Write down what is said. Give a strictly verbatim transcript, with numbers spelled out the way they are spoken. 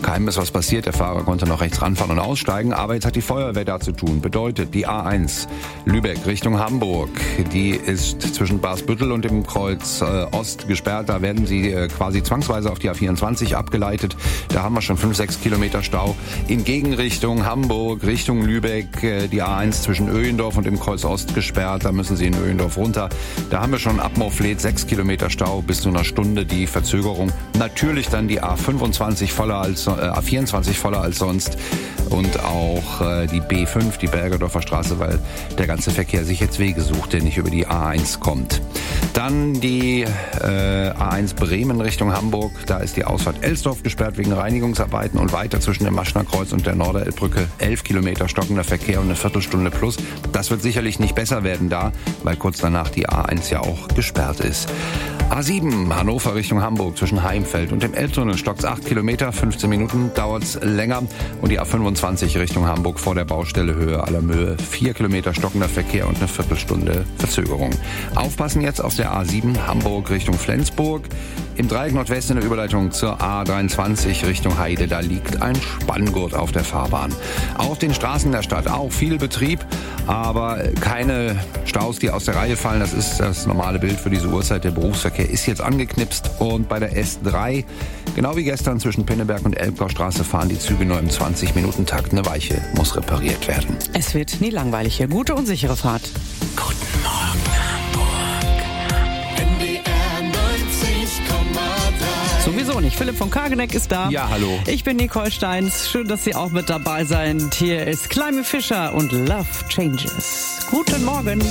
Keinem ist was passiert. Der Fahrer konnte noch rechts ranfahren und aussteigen. Aber jetzt hat die Feuerwehr da zu tun. Bedeutet, die A eins Lübeck Richtung Hamburg, die ist zwischen Basbüttel und dem Kreuz äh, Ost gesperrt. Da werden sie äh, quasi zwangsweise auf die A vierundzwanzig abgeleitet. Da haben wir schon fünf, sechs Kilometer Stau. In Gegenrichtung Hamburg, Richtung Lübeck, äh, die A eins zwischen Öhendorf und dem Kreuz Ost gesperrt. Da müssen Sie in Öhendorf runter. Da haben wir schon ab Morfleet sechs Kilometer Stau bis zu einer Stunde die Verzögerung. Natürlich dann die A fünfundzwanzig voller als äh, A vierundzwanzig voller als sonst und auch äh, die B fünf, die Bergerdorfer Straße, weil der ganze Verkehr sich jetzt Wege sucht, der nicht über die A eins kommt. Dann die äh, A eins Bremen Richtung Hamburg. Da ist die Ausfahrt Elsdorf gesperrt wegen Reinigungsarbeiten und weiter zwischen dem Maschner Kreuz und der Norderelbbrücke elf Kilometer stockender Verkehr und eine Viertelstunde plus. Das wird sicherlich nicht besser werden da, weil kurz danach die A eins ja auch gesperrt ist. A sieben Hannover Richtung Hamburg zwischen Heimfeld und dem Elbtunnel stockt's acht Kilometer, fünfzehn Minuten dauert's länger. Und die A fünfundzwanzig Richtung Hamburg vor der Baustelle Höhe aller Möhe vier Kilometer stockender Verkehr und eine Viertelstunde Verzögerung. Aufpassen jetzt auf der A sieben Hamburg Richtung Flensburg. Im Dreieck Nordwest in der Überleitung zur A dreiundzwanzig Richtung Heide, da liegt ein Spanngurt auf der Fahrbahn. Auf den Straßen der Stadt auch viel Betrieb, aber keine Staus, die aus der Reihe fallen. Das ist das normale Bild für diese Uhrzeit. Der Berufsverkehr ist jetzt angeknipst und bei der S drei, genau wie gestern zwischen Pinneberg und Elbgaustraße, fahren die Züge nur im zwanzig Minuten Takt. Eine Weiche muss repariert werden. Es wird nie langweilig hier. Gute und sichere Fahrt. Guten Morgen Hamburg. N D R neunzig Komma drei. Sowieso nicht. Philipp von Kageneck ist da. Ja, hallo. Ich bin Nicole Steins. Schön, dass Sie auch mit dabei sind. Hier ist Climie Fischer und Love Changes. Guten Morgen.